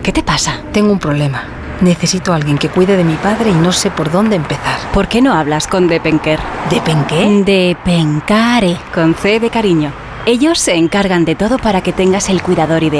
¿Qué te pasa? Tengo un problema. Necesito a alguien que cuide de mi padre y no sé por dónde empezar. ¿Por qué no hablas con Depenker? ¿Depenqué? Depencare, con C de cariño. Ellos se encargan de todo para que tengas el cuidador ideal.